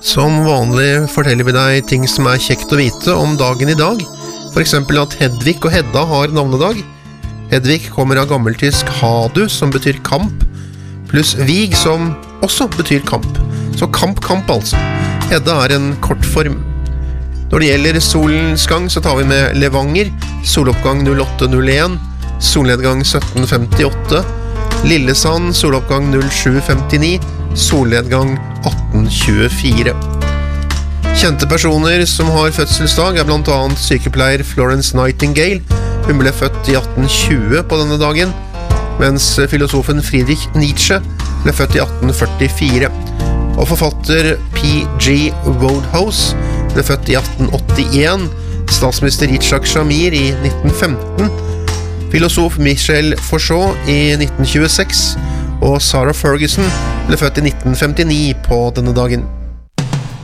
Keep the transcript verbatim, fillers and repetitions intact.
Som vanlig forteller vi deg ting som er kjekt å vite om dagen i dag. For eksempel at Hedvig og Hedda har navnedag. Hedvig kommer av gammeltysk hadu, som betyr kamp, pluss vig, som også betyr kamp. Så kamp, kamp altså. Hedda er en kortform. Når det gjelder solens gang, så tar vi med Levanger, soloppgang null åtte null en, solnedgang sytten femtiåtte, Lillesand, soloppgang null sju femtini, solnedgang atten tjuefire. Kjente personer som har fødselsdag er blant annet sykepleier Florence Nightingale. Hun ble født i atten tjue på denne dagen, mens filosofen Friedrich Nietzsche ble født i atten førtifire. Og forfatter P G Wodehouse ble født i atten åttien, statsminister Yitzhak Shamir i nitten femten, filosof Michel Foucault i nitten tjueseks, og Sarah Ferguson ble født i nitten femtini på denne dagen.